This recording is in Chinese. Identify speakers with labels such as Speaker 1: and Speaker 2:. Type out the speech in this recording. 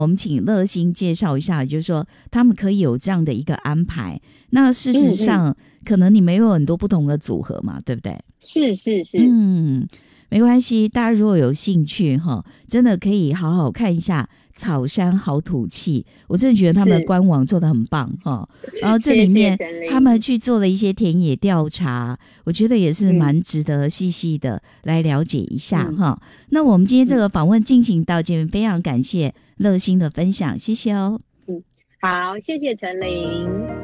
Speaker 1: 我们请乐馨介绍一下，就是说他们可以有这样的一个安排。那事实上，可能你们有很多不同的组合嘛，对不对？
Speaker 2: 是，
Speaker 1: 没关系，大家如果有兴趣哈，真的可以好好看一下草山好土气，我真的觉得他们的官网做得很棒哈。然后这里面他们去做了一些田野调查，我觉得也是蛮值得细细的来了解一下哈。那我们今天这个访问进行到这边，非常感谢乐馨的分享，谢谢哦。
Speaker 2: 好，谢谢陈琳。